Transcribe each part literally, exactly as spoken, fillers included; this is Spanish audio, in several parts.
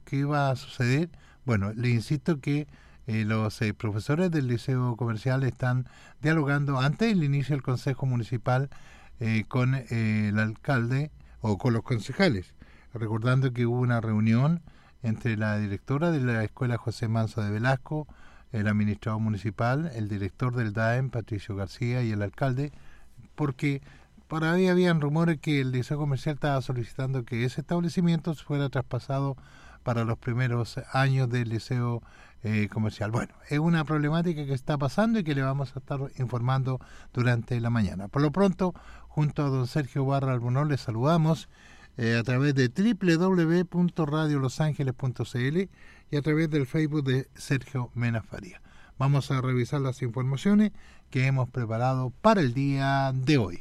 ¿qué va a suceder? Bueno, le insisto que eh, los eh, profesores del Liceo Comercial están dialogando antes del inicio del Consejo Municipal eh, con eh, el alcalde o con los concejales, recordando que hubo una reunión entre la directora de la Escuela José Manso de Velasco, el administrador municipal, el director del D A E M, Patricio García, y el alcalde, porque por ahí habían rumores que el Liceo Comercial estaba solicitando que ese establecimiento fuera traspasado para los primeros años del Liceo eh, Comercial. Bueno, es una problemática que está pasando y que le vamos a estar informando durante la mañana. Por lo pronto, junto a don Sergio Barra Albunón, les saludamos eh, a través de doble u doble u doble u punto radio los ángeles punto c l y a través del Facebook de Sergio Mena Faría. Vamos a revisar las informaciones que hemos preparado para el día de hoy.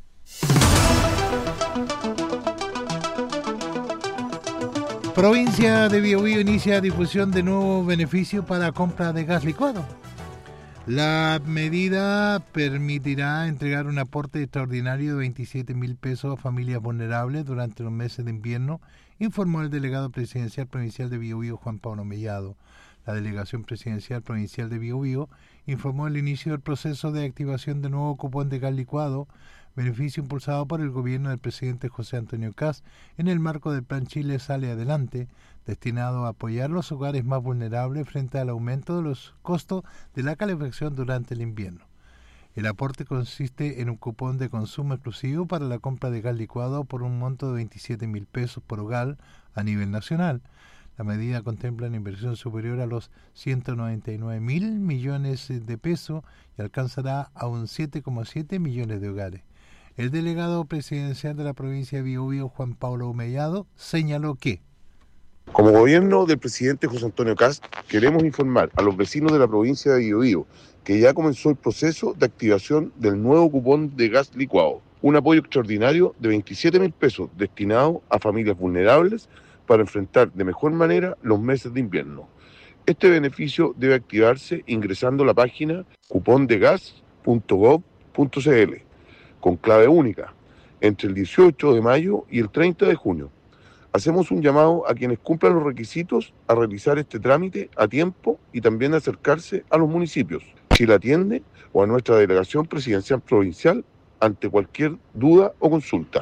Provincia de Biobío inicia difusión de nuevos beneficios para compra de gas licuado. La medida permitirá entregar un aporte extraordinario de veintisiete mil pesos a familias vulnerables durante los meses de invierno, informó el delegado presidencial provincial de Biobío, Juan Pablo Mellado. La delegación presidencial provincial de Biobío informó el inicio del proceso de activación de nuevo cupón de gas licuado, beneficio impulsado por el gobierno del presidente José Antonio Kast en el marco del Plan Chile Sale Adelante, destinado a apoyar los hogares más vulnerables frente al aumento de los costos de la calefacción durante el invierno. El aporte consiste en un cupón de consumo exclusivo para la compra de gas licuado por un monto de veintisiete mil pesos por hogar a nivel nacional. La medida contempla una inversión superior a los ciento noventa y nueve mil millones de pesos y alcanzará a un siete coma siete millones de hogares. El delegado presidencial de la provincia de Biobío, Juan Pablo Mellado, señaló que como gobierno del presidente José Antonio Kast, queremos informar a los vecinos de la provincia de Biobío que ya comenzó el proceso de activación del nuevo cupón de gas licuado, un apoyo extraordinario de veintisiete mil pesos destinado a familias vulnerables para enfrentar de mejor manera los meses de invierno. Este beneficio debe activarse ingresando a la página cupón de gas punto gob punto c l con clave única entre el dieciocho de mayo y el treinta de junio. Hacemos un llamado a quienes cumplan los requisitos a realizar este trámite a tiempo y también a acercarse a los municipios, si la atiende, o a nuestra delegación presidencial provincial ante cualquier duda o consulta.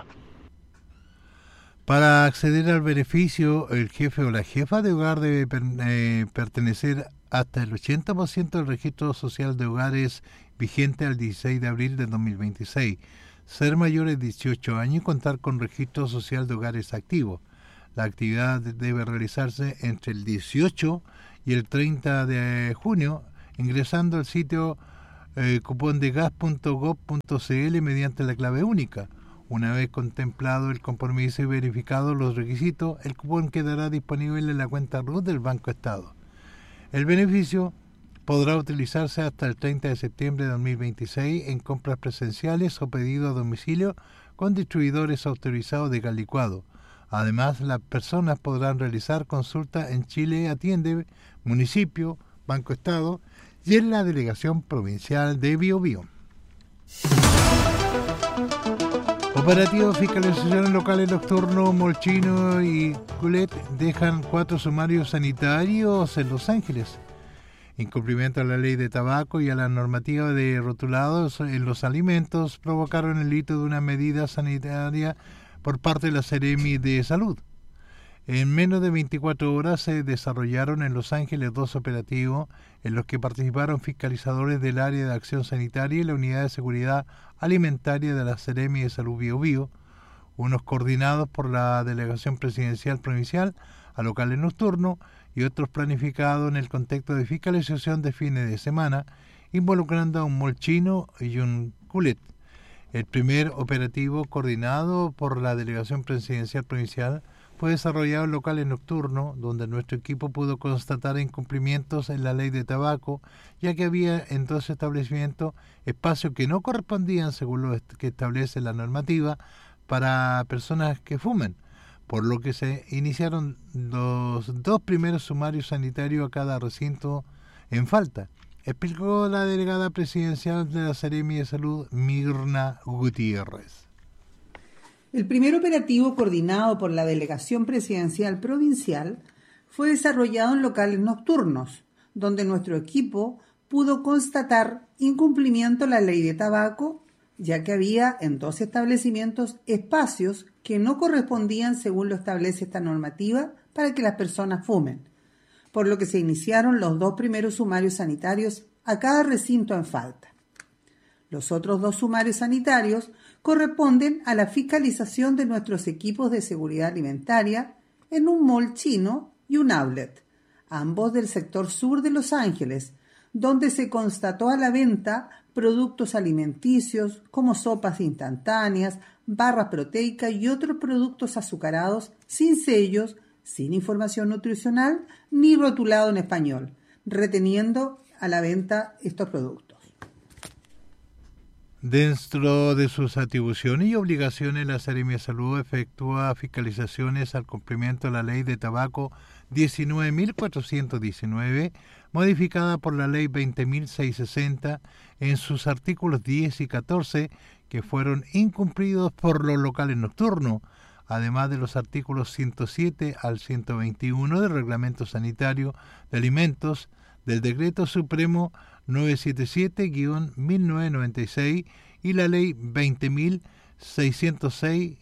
Para acceder al beneficio, el jefe o la jefa de hogar debe per, eh, pertenecer hasta el ochenta por ciento del registro social de hogares vigente al dieciséis de abril de dos mil veintiséis, ser mayores de dieciocho años y contar con registro social de hogares activo. La actividad debe realizarse entre el dieciocho y el treinta de junio, ingresando al sitio eh, cupón de gas punto gob punto c l mediante la clave única. Una vez contemplado el compromiso y verificados los requisitos, el cupón quedará disponible en la cuenta R U T del Banco Estado. El beneficio podrá utilizarse hasta el treinta de septiembre de dos mil veintiséis en compras presenciales o pedido a domicilio con distribuidores autorizados de gas licuado. Además, las personas podrán realizar consultas en Chile Atiende, municipio, Banco Estado y en la Delegación Provincial de Biobío. Operativo Fiscalización Locales Nocturno, Molchino y Culet dejan cuatro sumarios sanitarios en Los Ángeles. Incumplimiento a la ley de tabaco y a la normativa de rotulados en los alimentos provocaron el hito de una medida sanitaria por parte de la Seremi de Salud. En menos de veinticuatro horas se desarrollaron en Los Ángeles dos operativos en los que participaron fiscalizadores del área de acción sanitaria y la unidad de seguridad alimentaria de la Seremi de Salud Biobío, unos coordinados por la Delegación Presidencial Provincial a locales nocturnos y otros planificados en el contexto de fiscalización de fines de semana, involucrando a un molchino y un culet. El primer operativo, coordinado por la Delegación Presidencial Provincial, fue desarrollado en locales nocturnos, donde nuestro equipo pudo constatar incumplimientos en la ley de tabaco, ya que había en dos establecimientos espacios que no correspondían, según lo que establece la normativa, para personas que fumen, por lo que se iniciaron los dos primeros sumarios sanitarios a cada recinto en falta, explicó la delegada presidencial de la Seremi de Salud, Mirna Gutiérrez. El primer operativo, coordinado por la Delegación Presidencial Provincial, fue desarrollado en locales nocturnos, donde nuestro equipo pudo constatar incumplimiento de la ley de tabaco, ya que había en dos establecimientos espacios que no correspondían según lo establece esta normativa para que las personas fumen, por lo que se iniciaron los dos primeros sumarios sanitarios a cada recinto en falta. Los otros dos sumarios sanitarios corresponden a la fiscalización de nuestros equipos de seguridad alimentaria en un mall chino y un outlet, ambos del sector sur de Los Ángeles, donde se constató a la venta productos alimenticios como sopas instantáneas, barras proteicas y otros productos azucarados sin sellos, sin información nutricional ni rotulado en español, reteniendo a la venta estos productos. Dentro de sus atribuciones y obligaciones, la Seremi de Salud efectúa fiscalizaciones al cumplimiento de la Ley de Tabaco diecinueve mil cuatrocientos diecinueve, modificada por la Ley veinte mil seiscientos sesenta en sus artículos diez y catorce, que fueron incumplidos por los locales nocturnos, además de los artículos ciento siete al ciento veintiuno del Reglamento Sanitario de Alimentos, del Decreto Supremo novecientos setenta y siete guión mil novecientos noventa y seis y la Ley veinte mil seiscientos seis